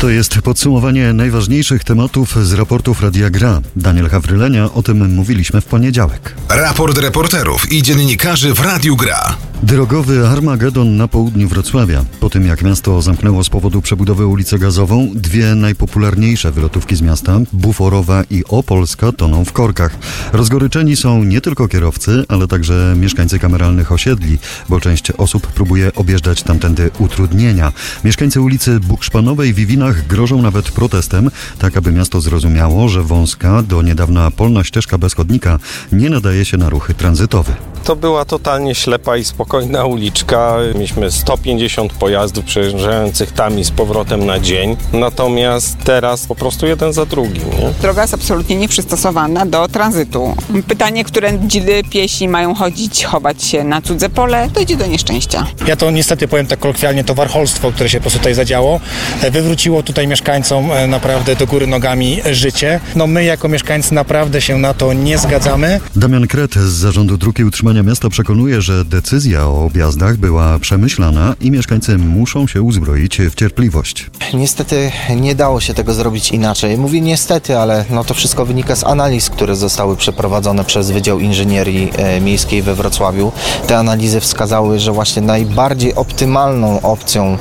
To jest podsumowanie najważniejszych tematów z raportów Radia Gra. Daniel Hawrylenia, o tym mówiliśmy w poniedziałek. Raport reporterów i dziennikarzy w Radiu Gra. Drogowy Armagedon na południu Wrocławia. Po tym jak miasto zamknęło z powodu przebudowy ulicę Gazową, dwie najpopularniejsze wylotówki z miasta, Buforowa i Opolska, toną w korkach. Rozgoryczeni są nie tylko kierowcy, ale także mieszkańcy kameralnych osiedli, bo część osób próbuje objeżdżać tamtędy utrudnienia. Mieszkańcy ulicy Bukszpanowej w Iwinach grożą nawet protestem, tak aby miasto zrozumiało, że wąska, do niedawna polna ścieżka bez chodnika nie nadaje się na ruchy tranzytowe. To była totalnie ślepa i spokojna uliczka. Mieliśmy 150 pojazdów przejeżdżających tam i z powrotem na dzień. Natomiast teraz po prostu jeden za drugim. Nie? Droga jest absolutnie nieprzystosowana do tranzytu. Pytanie, którędy piesi mają chować się na cudze pole, dojdzie do nieszczęścia. Ja to niestety powiem tak kolokwialnie, to warcholstwo, które się po prostu tutaj zadziało, wywróciło tutaj mieszkańcom naprawdę do góry nogami życie. No my jako mieszkańcy naprawdę się na to nie zgadzamy. Damian Kret z Zarządu Dróg i Utrzymania Miasta przekonuje, że decyzja o objazdach była przemyślana i mieszkańcy muszą się uzbroić w cierpliwość. Niestety nie dało się tego zrobić inaczej. Mówię niestety, ale to wszystko wynika z analiz, które zostały przeprowadzone przez Wydział Inżynierii Miejskiej we Wrocławiu. Te analizy wskazały, że właśnie najbardziej optymalną opcją,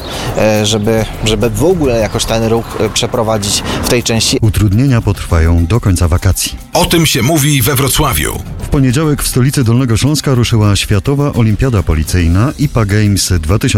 żeby w ogóle jakoś ten ruch przeprowadzić w tej części. Utrudnienia potrwają do końca wakacji. O tym się mówi we Wrocławiu. W poniedziałek w stolicy Dolnego Śląska ruszyła Światowa Olimpiada Policyjna IPA Games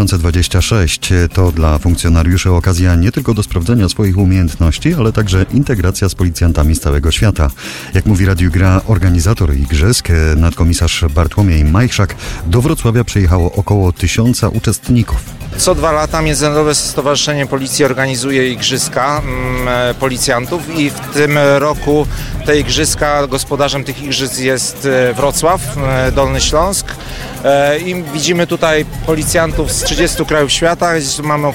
2026. To dla funkcjonariuszy okazja nie tylko do sprawdzenia swoich umiejętności, ale także integracja z policjantami z całego świata. Jak mówi Radiu Gra organizator igrzysk, nadkomisarz Bartłomiej Majchrzak, do Wrocławia przyjechało około 1000 uczestników. Co 2 lata Międzynarodowe Stowarzyszenie Policji organizuje igrzyska policjantów i w tym roku te igrzyska, gospodarzem tych igrzysk jest Wrocław, Dolny Śląsk. I widzimy tutaj policjantów z 30 krajów świata. Mamy